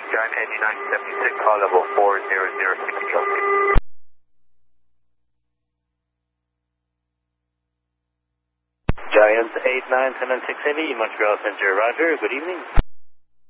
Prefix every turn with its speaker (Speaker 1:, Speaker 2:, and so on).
Speaker 1: Giant 8976, call level 40060.
Speaker 2: Giant 897680, Montreal Center, roger, good evening.